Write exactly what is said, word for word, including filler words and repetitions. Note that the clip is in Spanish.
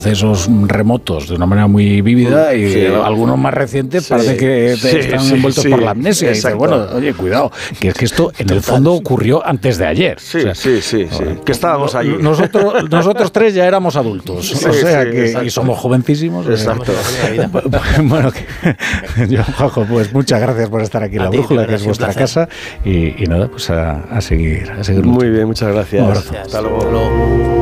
procesos remotos de una manera muy vívida y sí. algunos más recientes sí. parece que sí, están sí, envueltos sí, por la amnesia. Y dices, bueno, oye, cuidado, que es que esto en el fondo ocurrió antes de ayer. Sí, o sea, sí, sí, sí, que estábamos allí. Nosotros, nosotros tres ya éramos adultos, sí, o sea, sí, que y somos jovencísimos. Exacto. Bueno, que, yo, Juanjo, pues muchas gracias por estar aquí en La Brújula, que es vuestra casa, y, y nada, pues a, a seguir, a seguir. Muy bien, muchas gracias. Un abrazo. Hasta luego.